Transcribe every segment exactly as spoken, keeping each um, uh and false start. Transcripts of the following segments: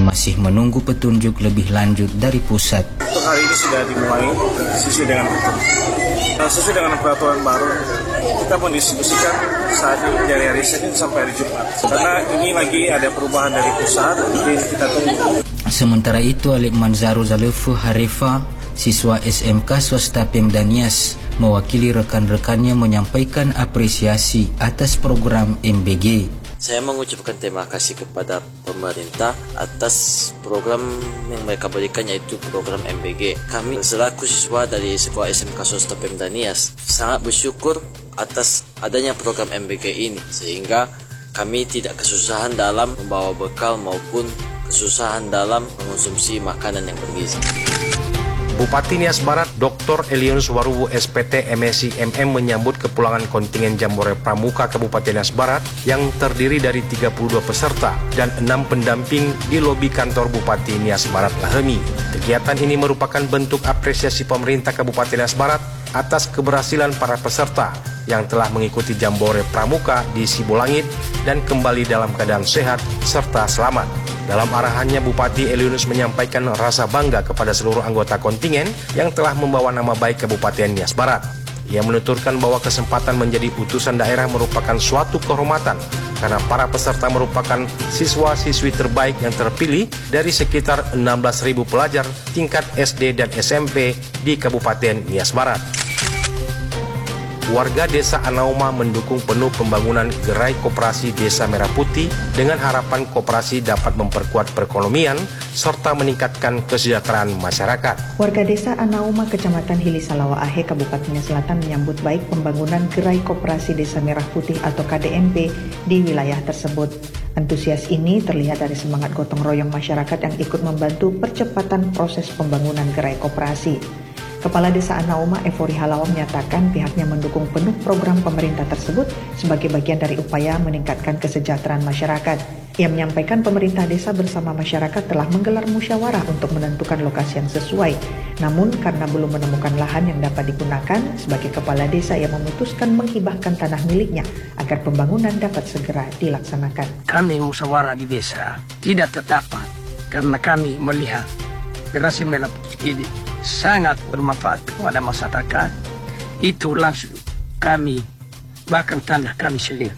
masih menunggu petunjuk lebih lanjut dari pusat. Untuk hari ini sudah dimulai sesuai dengan hukum. Sesuai dengan peraturan baru, kita mendistribusikan saat ini dari hari Senin sampai hari Jumat. Karena ini lagi ada perubahan dari pusat, jadi kita tunggu. Sementara itu, Alik Manzaro Zalefu Harifa, siswa S M K swasta Pemda Nias, mewakili rekan-rekannya menyampaikan apresiasi atas program M B G. Saya mengucapkan terima kasih kepada pemerintah atas program yang mereka berikan, yaitu program M B G. Kami selaku siswa dari sekolah S M K swasta Pemda Nias sangat bersyukur atas adanya program M B G ini, sehingga kami tidak kesusahan dalam membawa bekal maupun kesusahan dalam mengonsumsi makanan yang bergizi. Bupati Nias Barat, Doktor Elianus Waruwu S P T M S I M M menyambut kepulangan kontingen Jambore Pramuka Kabupaten Nias Barat yang terdiri dari tiga puluh dua peserta dan enam pendamping di lobi kantor Bupati Nias Barat Lahemi. Kegiatan ini merupakan bentuk apresiasi pemerintah Kabupaten Nias Barat atas keberhasilan para peserta yang telah mengikuti Jambore Pramuka di Sibolangit dan kembali dalam keadaan sehat serta selamat. Dalam arahannya, Bupati Elianus menyampaikan rasa bangga kepada seluruh anggota kontingen yang telah membawa nama baik Kabupaten Nias Barat. Ia menuturkan bahwa kesempatan menjadi utusan daerah merupakan suatu kehormatan karena para peserta merupakan siswa-siswi terbaik yang terpilih dari sekitar enam belas ribu pelajar tingkat S D dan S M P di Kabupaten Nias Barat. Warga Desa Anauma mendukung penuh pembangunan gerai koperasi Desa Merah Putih dengan harapan koperasi dapat memperkuat perekonomian serta meningkatkan kesejahteraan masyarakat. Warga Desa Anauma, Kecamatan Hili Salawa Ahe, Kabupaten Nias Selatan menyambut baik pembangunan gerai koperasi Desa Merah Putih atau K D M P di wilayah tersebut. Antusias ini terlihat dari semangat gotong royong masyarakat yang ikut membantu percepatan proses pembangunan gerai koperasi. Kepala Desa Anauma, Efori Halawa, menyatakan pihaknya mendukung penuh program pemerintah tersebut sebagai bagian dari upaya meningkatkan kesejahteraan masyarakat. Ia menyampaikan pemerintah desa bersama masyarakat telah menggelar musyawarah untuk menentukan lokasi yang sesuai. Namun karena belum menemukan lahan yang dapat digunakan, sebagai kepala desa ia memutuskan menghibahkan tanah miliknya agar pembangunan dapat segera dilaksanakan. Kami musyawarah di desa tidak terdapat karena kami melihat generasi merah putih ini sangat bermanfaat kepada masyarakat. Itu langsung kami bahkan tanah kami sendiri.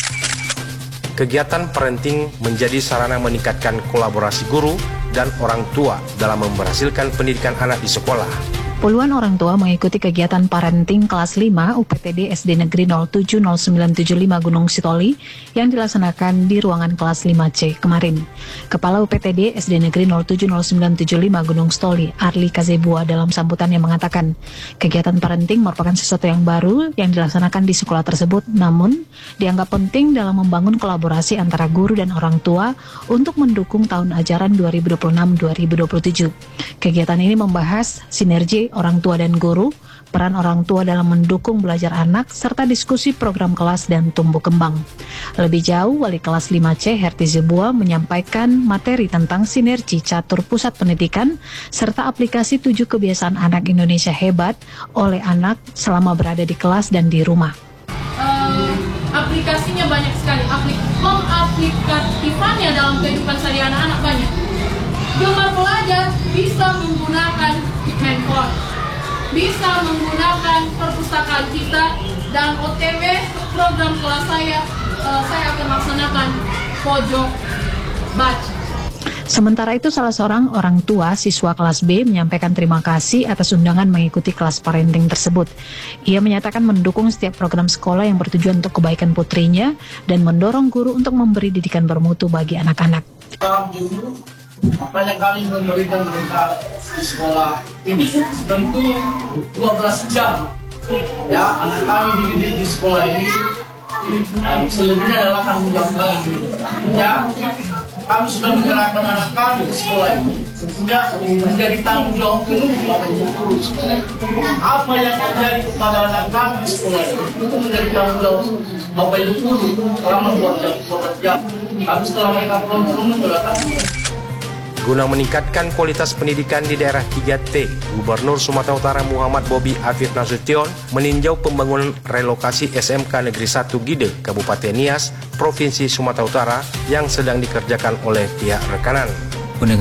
Kegiatan parenting menjadi sarana meningkatkan kolaborasi guru dan orang tua dalam memberhasilkan pendidikan anak di sekolah. Puluhan orang tua mengikuti kegiatan parenting kelas lima U P T D S D Negeri nol tujuh nol sembilan tujuh lima Gunung Sitoli yang dilaksanakan di ruangan kelas lima C kemarin. Kepala U P T D S D Negeri nol tujuh nol sembilan tujuh lima Gunung Sitoli, Arli Kazebua, dalam sambutannya mengatakan, kegiatan parenting merupakan sesuatu yang baru yang dilaksanakan di sekolah tersebut, namun dianggap penting dalam membangun kolaborasi antara guru dan orang tua untuk mendukung tahun ajaran dua ribu dua puluh enam dua ribu dua puluh tujuh. Kegiatan ini membahas sinergi orang tua dan guru, peran orang tua dalam mendukung belajar anak, serta diskusi program kelas dan tumbuh kembang. Lebih jauh, Wali kelas lima C Herti Zebua menyampaikan materi tentang sinergi catur pusat pendidikan serta aplikasi tujuh kebiasaan anak Indonesia hebat oleh anak selama berada di kelas dan di rumah. Uh, aplikasinya banyak sekali, Aplik pengaplikatifannya dalam kehidupan sehari anak-anak banyak. Gemar belajar bisa menggunakan handphone, bisa menggunakan perpustakaan kita, dan O T W program kelas saya, uh, saya akan laksanakan pojok baca. Sementara itu, salah seorang orang tua siswa kelas B menyampaikan terima kasih atas undangan mengikuti kelas parenting tersebut. Ia menyatakan mendukung setiap program sekolah yang bertujuan untuk kebaikan putrinya dan mendorong guru untuk memberi didikan bermutu bagi anak-anak. Apa yang kami memberikan mereka di sekolah ini tentu dua belas jam ya, anak kami dididik di sekolah ini, selebihnya adalah tanggung jawab kami ya. Kami sudah menggerakkan anak kami di sekolah ini, sehingga menjadi tanggung jawab penuh apa yang terjadi kepada anak kami di sekolah ini, itu menjadi tanggung jawab Bapak Ibu guru selama dua jam. Kami setelah mereka belum berdatang. Guna meningkatkan kualitas pendidikan di daerah tiga T, Gubernur Sumatera Utara Muhammad Bobi Afif Nasution meninjau pembangunan relokasi S M K Negeri satu Gide, Kabupaten Nias, Provinsi Sumatera Utara yang sedang dikerjakan oleh pihak rekanan.